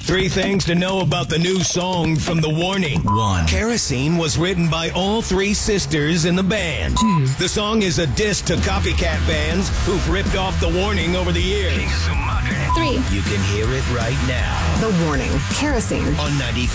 3 things to know about the new song from The Warning. 1. Kerosene was written by all 3 sisters in the band. 2. The song is a diss to copycat bands who've ripped off The Warning over the years. 3. You can hear it right now The Warning. Kerosene. on 93.